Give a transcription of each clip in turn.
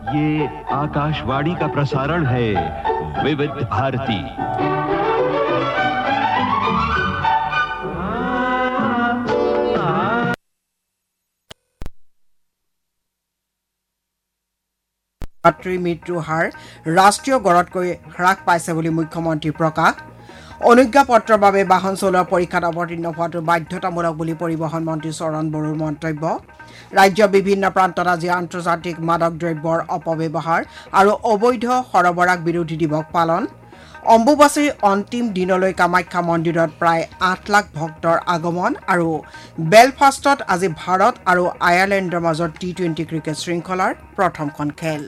ये आकाशवाणी का प्रसारण है विविध भारती। মাতৃ মৃত্যুৰ হাৰ ৰাষ্ট্ৰীয় গড়তকৈ হ্ৰাস পাইছে বুলি মুখ্যমন্ত্ৰী প্ৰকাশ। অনুজ্ঞাপত্ৰৰ বাবে বাহন চলোৱা পৰীক্ষাত অৱতীৰ্ণ হোৱাটো বাধ্যতামূলক বুলি পৰিবহণ মন্ত্ৰী চৰণ বড়োৰ মন্তব্য। ৰাজ্যৰ বিভিন্ন প্ৰান্তত আজি আন্তৰ্জাতিক মাদক দ্ৰব্যৰ অপব্যৱহাৰ আৰু অবৈধ সৰবৰাহ বিৰোধী দিৱস পালন। অম্বুবাচীৰ অন্তিম দিনলৈ কামাখ্যা মন্দিৰত প্ৰায় 8 লাখ ভক্তৰ আগমন আৰু বেলফাষ্টত আজি ভাৰত আৰু আয়াৰলেণ্ডৰ মাজত T20 ক্ৰিকেট শৃংখলাৰ প্ৰথমখন খেল।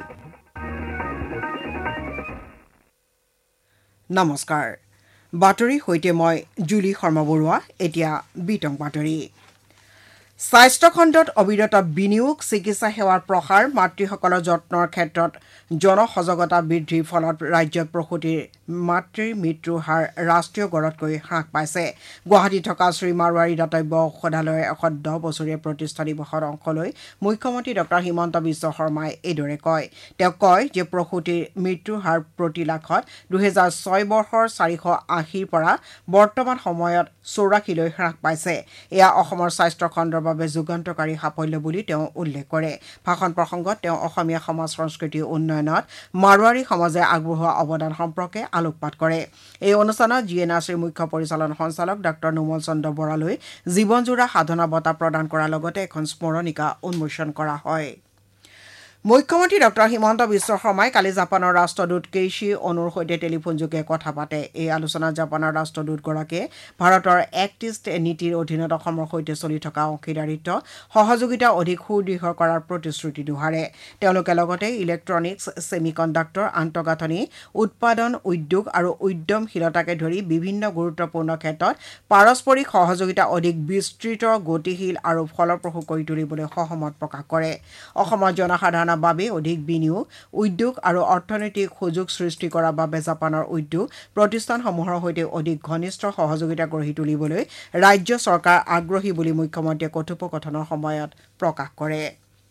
নমস্কাৰ, বাতৰি সৈতে মই জুলি শৰ্মা বৰুৱা। এতিয়া বিতং বাতৰি। স্বাস্থ্য খণ্ডত অবিৰত বিনিয়োগ, চিকিৎসা সেৱাৰ প্ৰসাৰ, মাতৃসকলৰ যত্নৰ ক্ষেত্ৰত জনসজাগতা বৃদ্ধিৰ ফলত ৰাজ্যত প্ৰসূতিৰ মাতৃৰ মৃত্যুৰ হাৰ ৰাষ্ট্ৰীয় গড়তকৈ হ্ৰাস পাইছে। গুৱাহাটীত থকা শ্ৰী মাৰোৱাৰী দাতব্য ঔষধালয়ৰ 110 বছৰীয়া প্ৰতিষ্ঠা দিৱসৰ অংশ লৈ মুখ্যমন্ত্ৰী ডঃ হিমন্ত বিশ্ব শৰ্মাই এইদৰে কয়। তেওঁ কয় যে প্ৰসূতিৰ মৃত্যুৰ হাৰ প্ৰতি লাখত 2006 বৰ্ষৰ 480ৰ পৰা বৰ্তমান সময়ত 84 লৈ হ্ৰাস পাইছে। এয়া অসমৰ স্বাস্থ্য খণ্ডৰ বাবে যুগান্তকাৰী সাফল্য বুলি তেওঁ উল্লেখ কৰে। ভাষণ প্ৰসংগত তেওঁ অসমীয়া সমাজ সংস্কৃতি উন্নয়নত মাৰোৱাৰী সমাজে আগবঢ়োৱা অৱদান সম্পৰ্কে আলোকপাত কৰে। এই অনুষ্ঠানত GNRCৰ মুখ্য পৰিচালন সঞ্চালক ডঃ নোমল চন্দ্ৰ বৰালৈ জীৱনজোৰা সাধনা বঁটা প্ৰদান কৰাৰ লগতে এখন স্মৰণিকা উন্মোচন কৰা হয়। মুখ্যমন্ত্ৰী ডঃ হিমন্ত বিশ্ব শৰ্মাই কালি জাপানৰ ৰাষ্ট্ৰদূত কেইশি অনোৰ সৈতে টেলিফোনযোগে কথা পাতে। এই আলোচনাত জাপানৰ ৰাষ্ট্ৰদূতগৰাকীয়ে ভাৰতৰ এক্ট ইষ্ট নীতিৰ অধীনত অসমৰ সৈতে চলি থকা অংশীদাৰিত্ব সহযোগিতা অধিক সুদৃঢ় কৰাৰ প্ৰতিশ্ৰুতি দোহাৰে। তেওঁলোকে লগতে ইলেক্ট্ৰনিকছ, ছেমিকণ্ডাক্টৰ, আন্তঃগাঁথনি, উৎপাদন, উদ্যোগ আৰু উদ্যমশীলতাকে ধৰি বিভিন্ন গুৰুত্বপূৰ্ণ ক্ষেত্ৰত পাৰস্পৰিক সহযোগিতা অধিক বিস্তৃত, গতিশীল আৰু ফলপ্ৰসূ কৰি তুলিবলৈ সহমত প্ৰকাশ কৰে। অসমৰ জনসাধাৰণৰ বাবে অধিক বিনিয়োগ, উদ্যোগ আৰু অৰ্থনৈতিক সুযোগ সৃষ্টি কৰাৰ বাবে জাপানৰ উদ্যোগ প্ৰতিষ্ঠানসমূহৰ সৈতে অধিক ঘনিষ্ঠ সহযোগিতা গঢ়ি তুলিবলৈ ৰাজ্য চৰকাৰ আগ্ৰহী বুলি মুখ্যমন্ত্ৰীয়ে কথোপকথনৰ সময়ত প্ৰকাশ কৰে।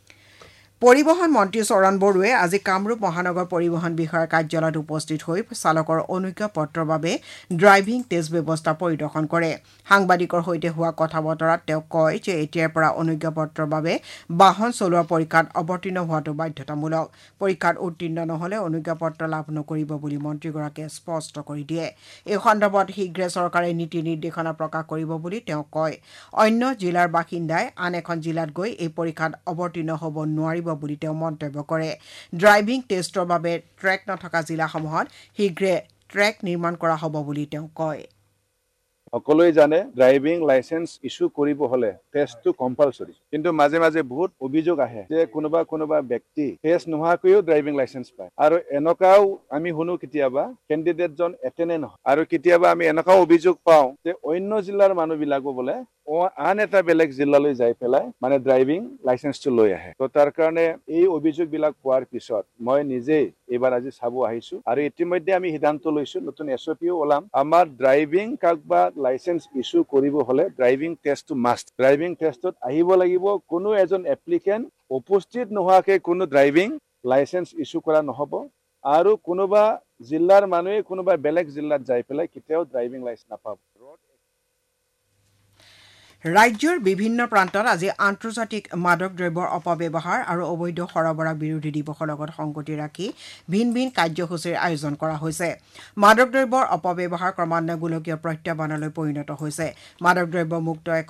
পৰিবহণ মন্ত্ৰী চৰণ বড়োৱে আজি কামৰূপ মহানগৰ পৰিবহণ বিষয়াৰ কাৰ্যালয়ত উপস্থিত হৈ চালকৰ অনুজ্ঞাপত্ৰৰ বাবে ড্ৰাইভিং টেষ্ট ব্যৱস্থা পৰিদৰ্শন কৰে। সাংবাদিকৰ সৈতে হোৱা কথা বতৰাত তেওঁ কয় যে এতিয়াৰ পৰা অনুজ্ঞাপত্ৰৰ বাবে বাহন চলোৱা পৰীক্ষাত অৱতীৰ্ণ হোৱাটো বাধ্যতামূলক। পৰীক্ষাত উত্তীৰ্ণ নহ'লে অনুজ্ঞাপত্ৰ লাভ নকৰিব বুলি মন্ত্ৰীগৰাকীয়ে স্পষ্ট কৰি দিয়ে। এই সন্দৰ্ভত শীঘ্ৰে চৰকাৰে নীতি নিৰ্দেশনা প্ৰকাশ কৰিব বুলি তেওঁ কয়। অন্য জিলাৰ বাসিন্দাই আন এখন জিলাত গৈ এই পৰীক্ষাত অৱতীৰ্ণ হ'ব নোৱাৰিব বুলি তেওঁ মন্তব্য কৰে। ড্ৰাইভিং টেষ্টৰ বাবে ট্ৰেক নথকা জিলাসমূহত শীঘ্ৰে ট্ৰেক নিৰ্মাণ কৰা হ'ব বুলি তেওঁ কয়। সকলোৱে জানে ড্ৰাইভিং লাইসেন্স ইস্যু কৰিব হলে টেষ্টটো কম্পালসৰি, কিন্তু মাজে মাজে বহুত অভিযোগ আহে যে কোনোবা ব্যক্তি টেষ্ট নোহোৱাকৈও ড্ৰাইভিং লাইসেন্স পায়। আৰু এনেকুৱাও আমি শুনো কেতিয়াবা কেণ্ডিডেটজন এটেনে নহয়। আৰু কেতিয়াবা আমি এনেকুৱাও অভিযোগ পাওঁ যে অন্য জিলাৰ মানুহবিলাকো বোলে আন এটা বেলেগ জিলালৈ যাই পেলাই মানে ড্ৰাইভিং লাইসেন্সটো লৈ আহে। তো তাৰ কাৰণে এই অভিযোগবিলাক পোৱাৰ পিছত মই নিজেই এইবাৰ আজি চাব আহিছো আৰু ইতিমধ্যে আমি সিদ্ধান্ত লৈছো, নতুন SOPও ওলাম। আমাৰ ড্ৰাইভিং কাগবা লাইসেন্স ইস্যু কৰিব হলে ড্ৰাইভিং টেষ্টটো মাষ্ট। ড্ৰাইভিং টেষ্টত আহিব লাগিব। কোনো এজন এপ্লিকেণ্ট উপস্থিত নোহোৱাকে কোনো ড্ৰাইভিং লাইসেন্স ইস্যু কৰা নহব। আৰু কোনোবা জিলাৰ মানুহে কোনোবা বেলেগ জিলাত যাই পেলাই কেতিয়াও ড্ৰাইভিং লাইসেন্স নাপাব। ৰাজ্যৰ বিভিন্ন প্ৰান্তত আজি আন্তৰ্জাতিক মাদক দ্ৰব্যৰ অপব্যৱহাৰ আৰু অবৈধ সৰবৰাহ বিৰোধী দিৱসৰ লগত সংগতি ৰাখি ভিন ভিন কাৰ্যসূচীৰ আয়োজন কৰা হৈছে। মাদক দ্ৰব্যৰ অপব্যৱহাৰ ক্ৰমান্বয়ে গোলকীয় প্ৰত্যাহ্বানলৈ পৰিণত হৈছে। মাদক দ্ৰব্য মুক্ত